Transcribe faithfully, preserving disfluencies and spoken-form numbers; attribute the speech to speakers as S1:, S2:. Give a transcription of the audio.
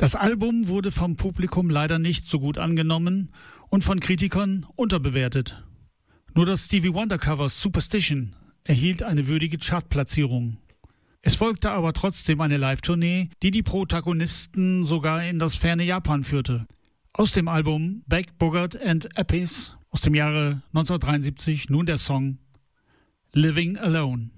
S1: Das Album wurde vom Publikum leider nicht so gut angenommen und von Kritikern unterbewertet. Nur das Stevie Wonder Cover Superstition erhielt eine würdige Chartplatzierung. Es folgte aber trotzdem eine Live-Tournee, die die Protagonisten sogar in das ferne Japan führte. Aus dem Album Beck, Bogart and Appice aus dem Jahre neunzehnhundertdreiundsiebzig nun der Song Living Alone.